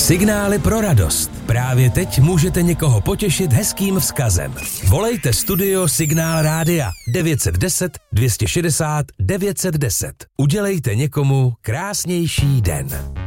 Signály pro radost. Právě teď můžete někoho potěšit hezkým vzkazem. Volejte studio Signál Rádia 910 260 910. Udělejte někomu krásnější den.